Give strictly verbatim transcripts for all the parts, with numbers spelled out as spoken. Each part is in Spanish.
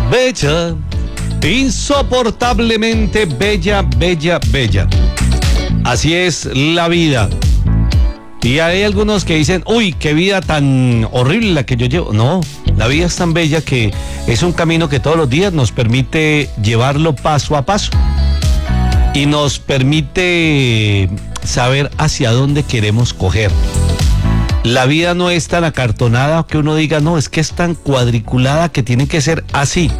Bella, insoportablemente bella, bella, bella. Así es la vida. Y hay algunos que dicen, uy, qué vida tan horrible la que yo llevo. No, la vida es tan bella que es un camino que todos los días nos permite llevarlo paso a paso. Y nos permite saber hacia dónde queremos coger. La vida no es tan acartonada que uno diga, no, es que es tan cuadriculada que tiene que ser así.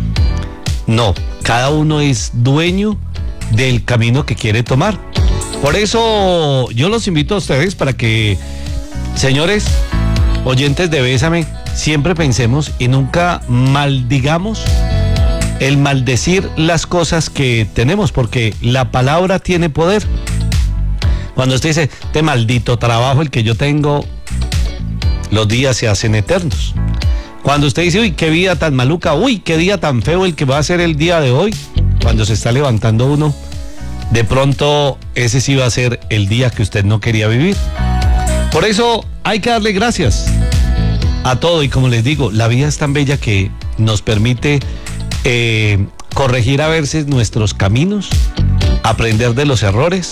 No, cada uno es dueño del camino que quiere tomar. Por eso yo los invito a ustedes para que, señores, oyentes de Bésame, siempre pensemos y nunca maldigamos el maldecir las cosas que tenemos, porque la palabra tiene poder. Cuando usted dice, este maldito trabajo el que yo tengo, los días se hacen eternos. Cuando usted dice, uy, qué vida tan maluca, uy, qué día tan feo el que va a ser el día de hoy, cuando se está levantando uno, de pronto ese sí va a ser el día que usted no quería vivir. Por eso hay que darle gracias a todo, y como les digo, la vida es tan bella que nos permite eh, corregir a veces nuestros caminos, aprender de los errores,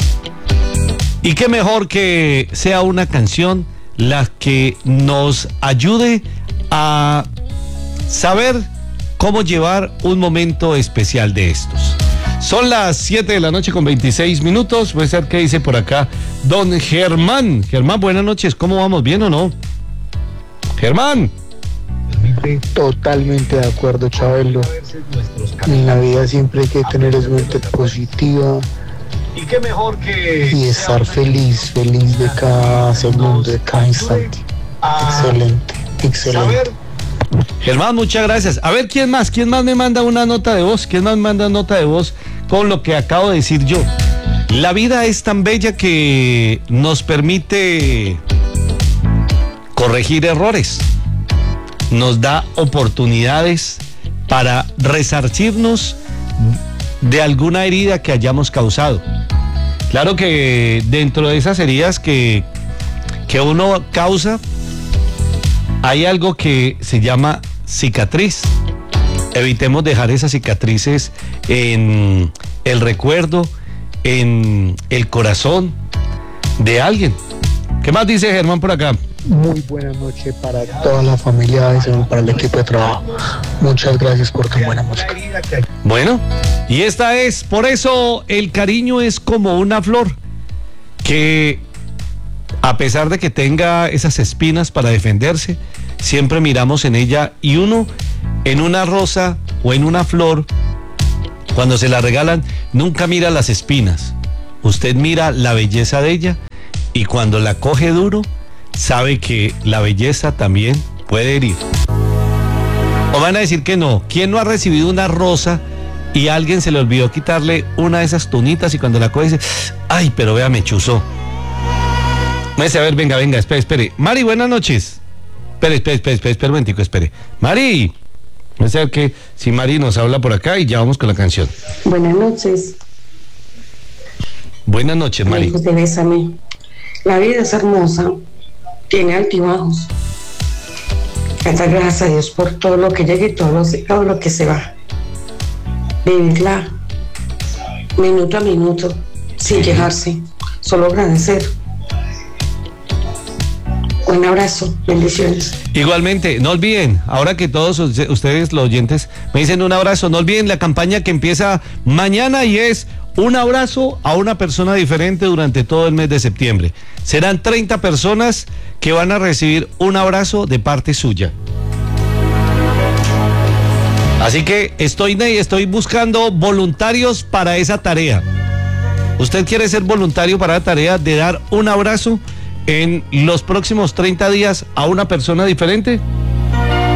y qué mejor que sea una canción la que nos ayude a saber cómo llevar un momento especial de estos. Son las siete de la noche con veintiséis minutos. Voy a ver qué dice por acá don Germán. Germán, buenas noches. ¿Cómo vamos? ¿Bien o no? Germán. Totalmente de acuerdo, Chabelo. En la vida siempre hay que tener mente positiva. Y qué mejor que... Y estar feliz, feliz de cada segundo, de cada instante. Excelente, excelente. Germán, muchas gracias. A ver, ¿quién más? ¿Quién más me manda una nota de voz? ¿Quién más me manda nota de voz con lo que acabo de decir yo? La vida es tan bella que nos permite corregir errores. Nos da oportunidades para resarcirnos de alguna herida que hayamos causado. Claro que dentro de esas heridas que, que uno causa, hay algo que se llama cicatriz. Evitemos dejar esas cicatrices en el recuerdo, en el corazón de alguien. ¿Qué más dice Germán por acá? Muy buena noche para toda la familia y para el equipo de trabajo. Muchas gracias por tu buena música. Bueno, y esta es, por eso el cariño es como una flor que, a pesar de que tenga esas espinas para defenderse, siempre miramos en ella, y uno en una rosa o en una flor, cuando se la regalan, nunca mira las espinas. Usted mira la belleza de ella, y cuando la coge duro, sabe que la belleza también puede herir. O van a decir que no. ¿Quién no ha recibido una rosa y a alguien se le olvidó quitarle una de esas tunitas, y cuando la coge dice, ay, pero vea, me chuzó? Me dice, a ver, venga, venga, espere, espere. Mari, buenas noches. Espere, espere, espere, espere, espere un momentico, espere. Mari, no sé que si Mari nos habla por acá y ya vamos con la canción. Buenas noches. Buenas noches, Mari. Hijos de Bésame. La vida es hermosa, tiene altibajos. Dar gracias a Dios por todo lo que llega y todo lo, todo lo que se va. Vivirla minuto a minuto, sin quejarse, solo agradecer. Un abrazo, bendiciones. Igualmente, no olviden, ahora que todos ustedes, los oyentes, me dicen un abrazo, no olviden la campaña que empieza mañana, y es un abrazo a una persona diferente durante todo el mes de septiembre. Serán treinta personas que van a recibir un abrazo de parte suya. Así que estoy, estoy buscando voluntarios para esa tarea. ¿Usted quiere ser voluntario para la tarea de dar un abrazo en los próximos treinta días a una persona diferente?